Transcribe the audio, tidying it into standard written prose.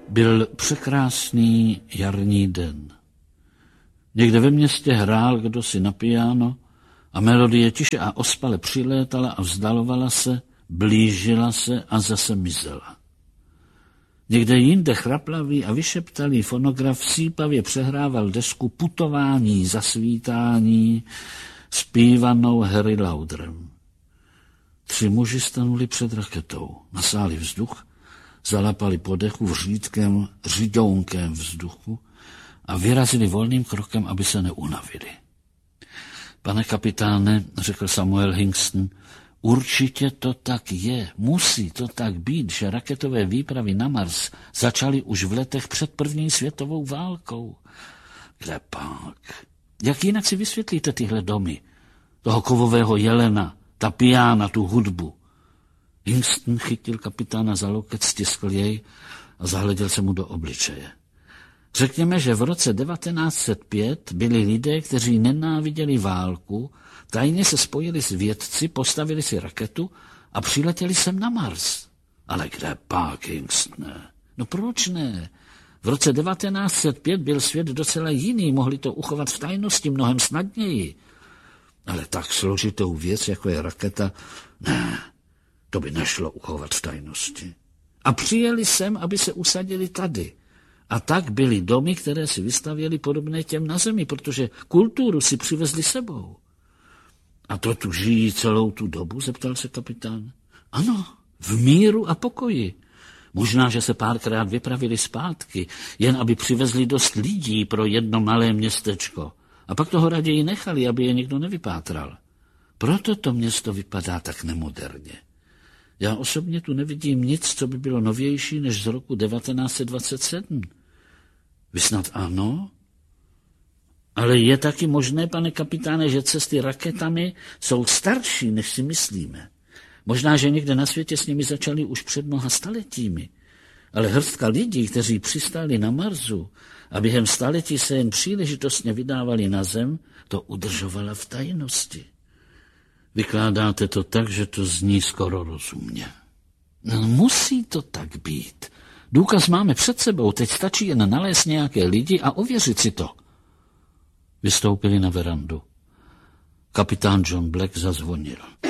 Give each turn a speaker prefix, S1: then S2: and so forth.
S1: Byl překrásný jarní den. Někde ve městě hrál kdosi na piano a melodie tiše a ospale přilétala a vzdalovala se, blížila se a zase mizela. Někde jinde chraplavý a vyšeptalý fonograf sípavě přehrával desku Putování, zasvítání, zpívanou Harry Lauderem. 3 muži stanuli před raketou, nasáli vzduch, zalapali po dechu vřídkem, řidounkem vzduchu a vyrazili volným krokem, aby se neunavili. Pane kapitáne, řekl Samuel Hingston, určitě to tak je, musí to tak být, že raketové výpravy na Mars začaly už v letech před první světovou válkou. Kde pak? Jak jinak si vysvětlíte tyhle domy? Toho kovového jelena, ta piána, tu hudbu. Hingston chytil kapitána za loket, stiskl jej a zahleděl se mu do obličeje. Řekněme, že v roce 1905 byli lidé, kteří nenáviděli válku, tajně se spojili s vědci, postavili si raketu a přiletěli sem na Mars. Ale kde pak, Hingstone? No proč ne? V roce 1905 byl svět docela jiný, mohli to uchovat v tajnosti mnohem snadněji. Ale tak složitou věc, jako je raketa, ne, to by nešlo uchovat v tajnosti. A přijeli sem, aby se usadili tady. A tak byly domy, které si vystavěly podobné těm na Zemi, protože kulturu si přivezli sebou. A to tu žijí celou tu dobu, zeptal se kapitán. Ano, v míru a pokoji. Možná, že se párkrát vypravili zpátky, jen aby přivezli dost lidí pro jedno malé městečko. A pak toho raději nechali, aby je někdo nevypátral. Proto to město vypadá tak nemoderně. Já osobně tu nevidím nic, co by bylo novější než z roku 1927. Vy snad ano? Ale je taky možné, pane kapitáne, že cesty raketami jsou starší, než si myslíme. Možná, že někde na světě s nimi začali už před mnoha staletími. Ale hrstka lidí, kteří přistáli na Marsu a během staletí se jen příležitostně vydávali na Zem, to udržovala v tajnosti. Vykládáte to tak, že to zní skoro rozumně. No, musí to tak být. Důkaz máme před sebou, teď stačí jen nalézt nějaké lidi a ověřit si to. Vystoupili na verandu. Kapitán John Black zazvonil.